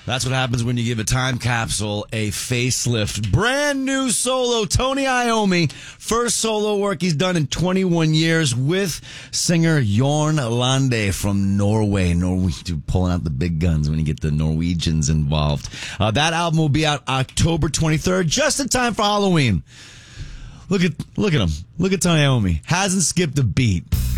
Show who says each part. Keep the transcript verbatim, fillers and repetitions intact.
Speaker 1: That's what happens when you give a time capsule a facelift. Brand new solo, Tony Iommi. First solo work he's done in twenty-one years with singer Jorn Lande from Norway. Norway, dude, pulling out the big guns when you get the Norwegians involved. Uh, that album will be out October twenty-third, just in time for Halloween. Look at look at him. Look at Tony Iommi. Hasn't skipped a beat.